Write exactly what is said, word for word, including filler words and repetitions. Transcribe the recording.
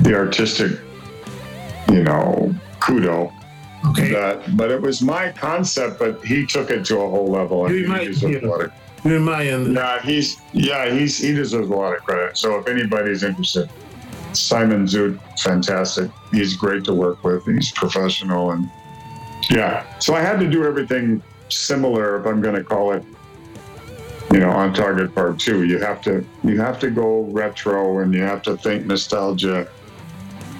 the artistic, you know, kudo. Okay. That, but it was my concept, but he took it to a whole level. You and he might, deserves you a lot know, of- you're in my end. yeah, he's yeah, he's he deserves a lot of credit. So if anybody's interested, Simon Zoot, fantastic. He's great to work with. He's professional, and yeah. So I had to do everything similar if I'm going to call it, you know, On Target Part Two. You have to you have to go retro, and you have to think nostalgia.